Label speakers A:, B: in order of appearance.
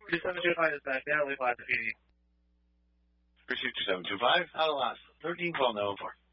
A: 2725 is back. Natalie 5 PD.
B: Pursuit 2725, out of last. 1312 now 4.